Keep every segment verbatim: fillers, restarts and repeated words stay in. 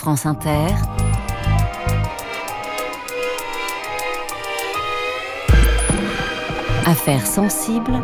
France Inter, Affaires sensibles,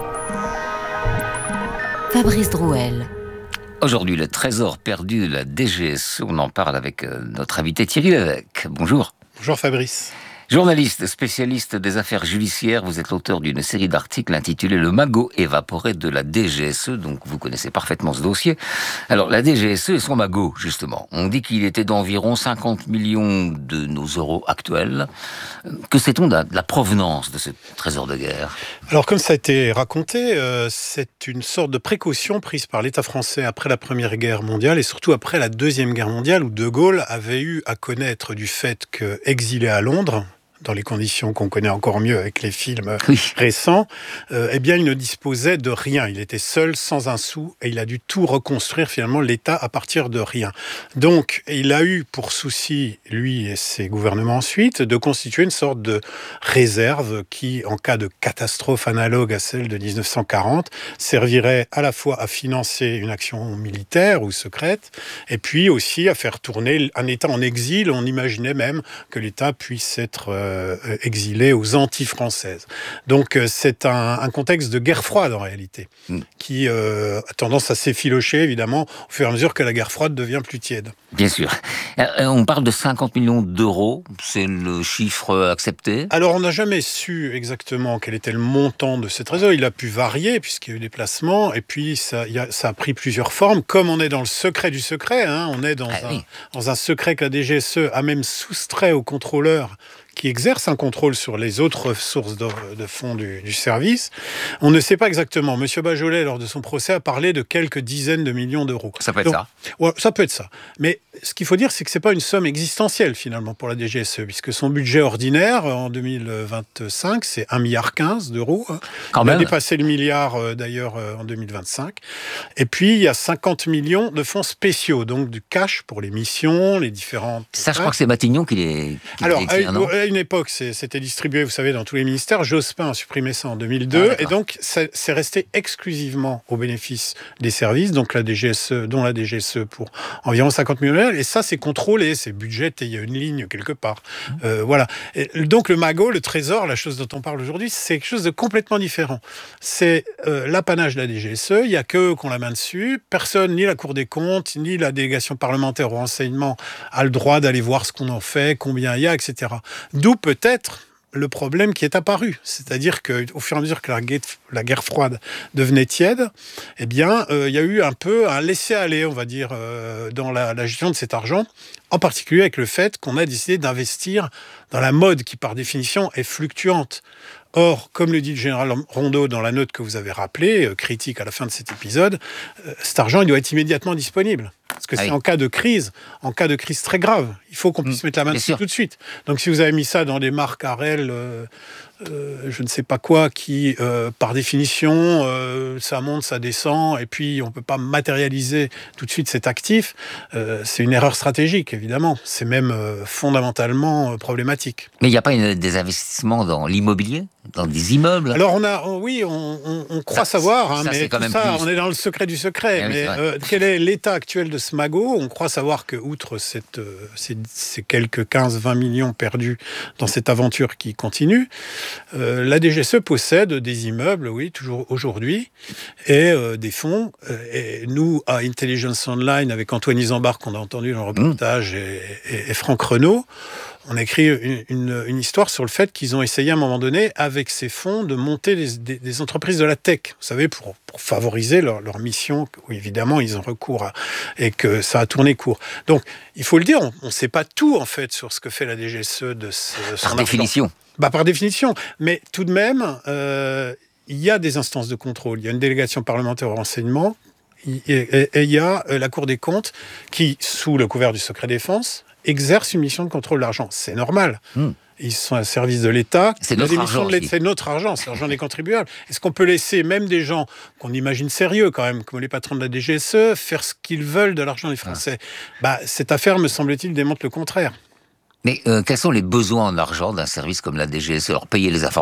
Fabrice Drouel. Aujourd'hui, le trésor perdu de la D G S E, on en parle avec notre invité Thierry Lévesque. Bonjour. Bonjour Fabrice. Journaliste, spécialiste des affaires judiciaires, vous êtes l'auteur d'une série d'articles intitulée « Le magot évaporé de la D G S E », donc vous connaissez parfaitement ce dossier. Alors, la D G S E et son magot, justement. On dit qu'il était d'environ cinquante millions de nos euros actuels. Que sait-on de la provenance de ce trésor de guerre ? Alors, comme ça a été raconté, euh, c'est une sorte de précaution prise par l'État français après la Première Guerre mondiale et surtout après la Deuxième Guerre mondiale, où De Gaulle avait eu à connaître du fait qu'exilé à Londres, dans les conditions qu'on connaît encore mieux avec les films oui. récents, euh, eh bien, il ne disposait de rien. Il était seul, sans un sou, et il a dû tout reconstruire, finalement, l'État à partir de rien. Donc, il a eu pour souci, lui et ses gouvernements ensuite, de constituer une sorte de réserve qui, en cas de catastrophe analogue à celle de dix-neuf cent quarante, servirait à la fois à financer une action militaire ou secrète, et puis aussi à faire tourner un État en exil. On imaginait même que l'État puisse être euh, exilé aux Antilles françaises. Donc c'est un, un contexte de guerre froide en réalité, mm. qui euh, a tendance à s'effilocher évidemment au fur et à mesure que la guerre froide devient plus tiède. Bien sûr. Euh, on parle de cinquante millions d'euros, c'est le chiffre accepté ? Alors on n'a jamais su exactement quel était le montant de ce trésor. Il a pu varier puisqu'il y a eu des placements et puis ça, y a, ça a pris plusieurs formes. Comme on est dans le secret du secret, hein, on est dans, ah, un, oui. dans un secret que la D G S E a même soustrait aux contrôleurs qui exerce un contrôle sur les autres sources de, de fonds du, du service. On ne sait pas exactement. Monsieur Bajolet, lors de son procès, a parlé de quelques dizaines de millions d'euros. Ça peut être Donc, ça. Ouais, ça peut être ça. Mais ce qu'il faut dire, c'est que ce n'est pas une somme existentielle, finalement, pour la D G S E, puisque son budget ordinaire, en deux mille vingt-cinq, c'est un virgule quinze milliard d'euros. Quand il même. a dépassé le milliard, d'ailleurs, en deux mille vingt-cinq. Et puis, il y a cinquante millions de fonds spéciaux, donc du cash pour les missions, les différentes... Ça, je crois que c'est Matignon qui les... Qui Alors, les tire, non à une époque, c'était distribué, vous savez, dans tous les ministères. Jospin a supprimé ça en deux mille deux. Ah, et donc, c'est resté exclusivement au bénéfice des services, donc la D G S E, dont la D G S E pour environ cinquante millions d'euros. Et ça, c'est contrôlé, c'est budgété, il y a une ligne quelque part. Mmh. Euh, voilà. Et donc, le magot, le trésor, la chose dont on parle aujourd'hui, c'est quelque chose de complètement différent. C'est euh, l'apanage de la D G S E. Il n'y a qu'eux qui ont la main dessus. Personne, ni la Cour des comptes, ni la délégation parlementaire au renseignement, a le droit d'aller voir ce qu'on en fait, combien il y a, et cetera. D'où peut-être le problème qui est apparu. C'est-à-dire qu'au fur et à mesure que la guerre, la guerre froide devenait tiède, eh bien, euh, il y a eu un peu un laisser-aller, on va dire, euh, dans la, la gestion de cet argent, en particulier avec le fait qu'on a décidé d'investir dans la mode qui, par définition, est fluctuante. Or, comme le dit le général Rondeau dans la note que vous avez rappelée, euh, critique à la fin de cet épisode, euh, cet argent, il doit être immédiatement disponible. Parce que ah c'est oui. en cas de crise, en cas de crise très grave, il faut qu'on puisse mmh, mettre la main dessus tout de suite. Donc si vous avez mis ça dans des marques Arel, euh, euh, je ne sais pas quoi, qui, euh, par définition, euh, ça monte, ça descend, et puis on ne peut pas matérialiser tout de suite cet actif, euh, c'est une erreur stratégique, évidemment. C'est même euh, fondamentalement euh, problématique. Mais il n'y a pas une, des investissements dans l'immobilier ? Dans des immeubles ? Alors on a, oui, on, on, on croit ça, savoir, hein, ça, mais quand tout même ça, plus... on est dans le secret du secret. Ah, mais oui, euh, quel est l'état actuel de ce magot ? On croit savoir que, outre cette, euh, ces, ces quelques quinze à vingt millions perdus dans cette aventure qui continue, euh, la D G S E possède des immeubles, oui, toujours aujourd'hui, et euh, des fonds. Et nous, à Intelligence Online, avec Antoine Isambard, qu'on a entendu dans le reportage, mmh. et, et, et Franck Renaud, on a écrit une, une, une histoire sur le fait qu'ils ont essayé à un moment donné, avec ces fonds, de monter des, des, des entreprises de la tech. Vous savez, pour, pour favoriser leur, leur mission, où évidemment ils ont recours à, et que ça a tourné court. Donc, il faut le dire, on ne sait pas tout en fait sur ce que fait la D G S E de ce, son Par définition. Bah, par définition. Mais tout de même, euh, il y a des instances de contrôle. Il y a une délégation parlementaire au renseignement, et, et, et il y a la Cour des comptes qui, sous le couvert du secret défense, exerce une mission de contrôle de l'argent. C'est normal. Mmh. Ils sont un service de l'État. C'est notre argent. De c'est notre argent, c'est l'argent des contribuables. Est-ce qu'on peut laisser même des gens qu'on imagine sérieux quand même, comme les patrons de la D G S E, faire ce qu'ils veulent de l'argent des Français ? ah. bah, Cette affaire, me semble-t-il, démontre le contraire. Mais euh, quels sont les besoins en argent d'un service comme la D G S E ? Alors, payer les informateurs ?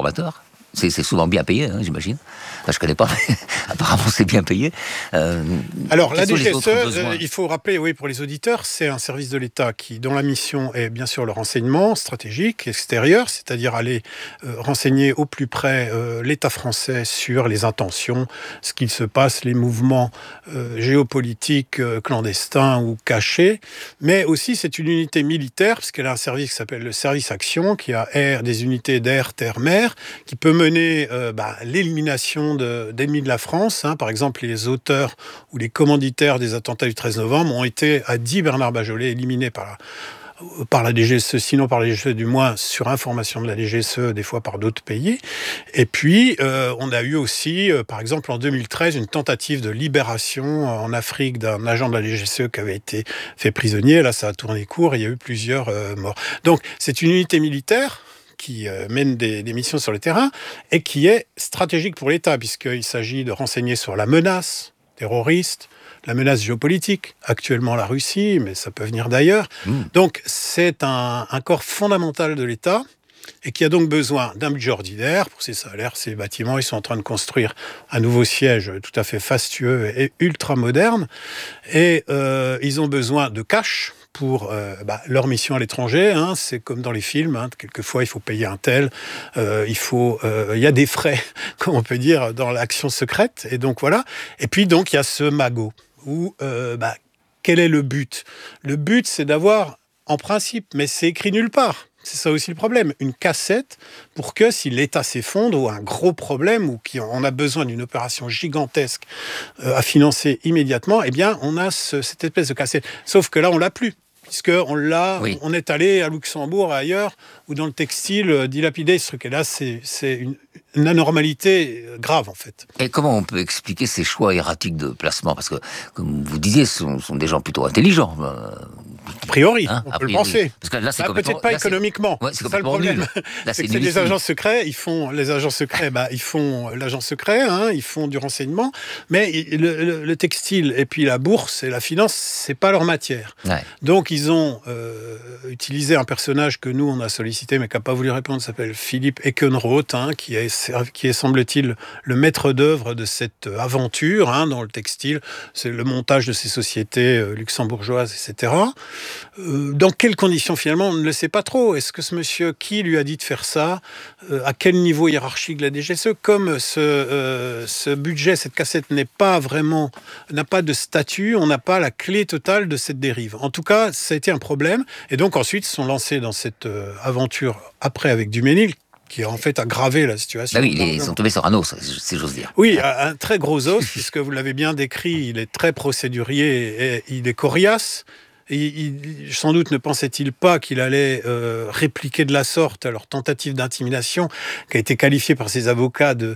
C'est, c'est souvent bien payé, hein, j'imagine. Enfin, je connais pas, mais apparemment c'est bien payé. Euh, Alors la D G S E, euh, il faut rappeler, oui, pour les auditeurs, c'est un service de l'État qui, dont la mission est bien sûr le renseignement stratégique extérieur, c'est-à-dire aller euh, renseigner au plus près euh, l'État français sur les intentions, ce qu'il se passe, les mouvements euh, géopolitiques euh, clandestins ou cachés. Mais aussi c'est une unité militaire, parce qu'elle a un service qui s'appelle le service action, qui a air, des unités d'air, terre, mer, qui peut mener euh, bah, l'élimination de, d'ennemis de la France. Hein. Par exemple, les auteurs ou les commanditaires des attentats du treize novembre ont été, a dit Bernard Bajolet, éliminés par la, par la D G S E, sinon par la D G S E, du moins sur information de la D G S E, des fois par d'autres pays. Et puis, euh, on a eu aussi, euh, par exemple, en deux mille treize, une tentative de libération en Afrique d'un agent de la D G S E qui avait été fait prisonnier. Là, ça a tourné court et il y a eu plusieurs euh, morts. Donc, c'est une unité militaire qui euh, mène des, des missions sur le terrain et qui est stratégique pour l'État, puisqu'il s'agit de renseigner sur la menace terroriste, la menace géopolitique, actuellement la Russie, mais ça peut venir d'ailleurs. Mmh. Donc c'est un, un corps fondamental de l'État et qui a donc besoin d'un budget ordinaire pour ses salaires, ses bâtiments. Ils sont en train de construire un nouveau siège tout à fait fastueux et ultra moderne. Et euh, ils ont besoin de cash pour euh, bah, leur mission à l'étranger. Hein, c'est comme dans les films. Hein, quelquefois, il faut payer un tel. Euh, il faut, euh, il y a des frais, comme on peut dire, dans l'action secrète. Et donc, voilà. Et puis, donc, il y a ce magot. Où, euh, bah, quel est le but ? Le but, c'est d'avoir, en principe, mais c'est écrit nulle part. C'est ça aussi le problème. Une cassette pour que si l'État s'effondre ou un gros problème ou qu'on a besoin d'une opération gigantesque euh, à financer immédiatement, eh bien, on a ce, cette espèce de cassette. Sauf que là, on l'a plus. Puisqu'on l'a, oui. on est allé à Luxembourg, ailleurs, ou dans le textile, euh, dilapider ce truc. Et là, c'est, c'est une, une anormalité grave, en fait. Et comment on peut expliquer ces choix erratiques de placement ? Parce que, comme vous disiez, ce sont, sont des gens plutôt intelligents. Euh, a priori, hein, on a peut priori. le penser. Parce que là, c'est là, peut-être pas là, économiquement. C'est, ouais, c'est, c'est ça le problème. Là, c'est, c'est que c'est des agents secrets. Ils font les agents secrets. Bah, ils font l'agent secret. Hein, ils font du renseignement. Mais le, le, le textile et puis la bourse et la finance, c'est pas leur matière. Ouais. Donc ils ont euh, utilisé un personnage que nous on a sollicité, mais qui n'a pas voulu répondre. S'appelle Philippe Eckenroth, hein, qui est qui est semble-t-il le maître d'œuvre de cette aventure hein, dans le textile. C'est le montage de ces sociétés euh, luxembourgeoises, et cetera. Euh, dans quelles conditions finalement, on ne le sait pas trop. Est-ce que ce monsieur, qui lui a dit de faire ça, euh, à quel niveau hiérarchique de la D G S E, comme ce, euh, ce budget, cette cassette n'est pas vraiment, n'a pas de statut, on n'a pas la clé totale de cette dérive. En tout cas, ça a été un problème. Et donc ensuite, ils sont lancés dans cette euh, aventure après avec Duménil, qui a en fait aggravé la situation. Bah oui, ils sont tombés sur un os, si j'ose dire. Oui, un très gros os, puisque vous l'avez bien décrit, il est très procédurier et il est coriace. Et il, sans doute ne pensait-il pas qu'il allait euh, répliquer de la sorte à leur tentative d'intimidation, qui a été qualifiée par ses avocats de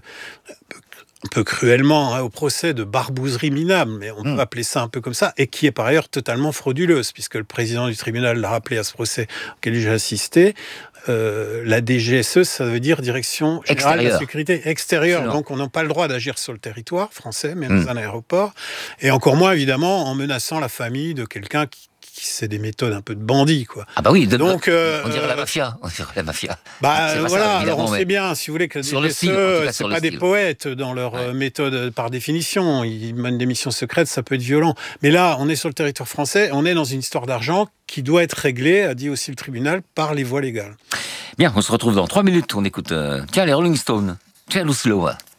un peu cruellement hein, au procès de barbouzerie minable, mais on mmh. peut appeler ça un peu comme ça, et qui est par ailleurs totalement frauduleuse, puisque le président du tribunal l'a rappelé à ce procès auquel j'ai assisté. Euh, la D G S E, ça veut dire Direction Générale de la Sécurité Extérieure. Donc, on n'a pas le droit d'agir sur le territoire français, même mmh. dans un aéroport. Et encore moins, évidemment, en menaçant la famille de quelqu'un qui c'est des méthodes un peu de bandits, quoi. Ah bah oui, de, donc euh, on dirait la mafia, on dirait la mafia. Bah euh, voilà, ça, alors on sait bien, si vous voulez, que les D G S E, c'est pas des poètes dans leur ouais. méthode par définition. Ils mènent des missions secrètes, ça peut être violent. Mais là, on est sur le territoire français, on est dans une histoire d'argent qui doit être réglée, a dit aussi le tribunal, par les voies légales. Bien, on se retrouve dans trois minutes. On écoute, euh, tiens, les Rolling Stones, tiens, Slow.